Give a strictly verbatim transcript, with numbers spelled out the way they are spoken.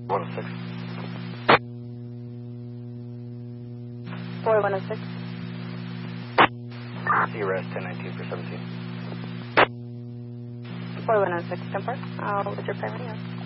one oh six. four one oh six. C R S ten nineteen for seventeen. four one oh six, confirm. Uh, what's your primary?